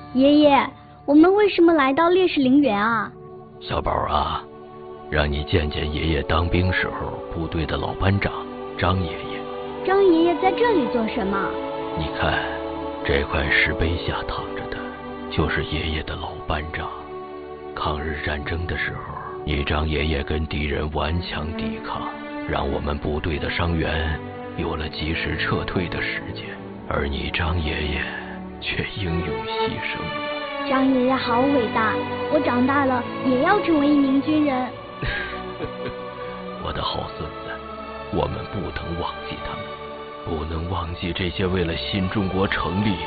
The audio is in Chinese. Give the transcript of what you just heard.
爷爷，我们为什么来到烈士陵园啊？ 小宝啊，让你见见爷爷当兵时候部队的老班长张爷爷。 张爷爷在这里做什么？ 你看，这块石碑下躺着的，就是爷爷的老班长。抗日战争的时候，你张爷爷跟敌人顽强抵抗，让我们部队的伤员有了及时撤退的时间，而你张爷爷却英勇牺牲了。 张爷爷好伟大，我长大了也要成为一名军人。 我的好孙子，我们不能忘记他们，不能忘记这些为了新中国成立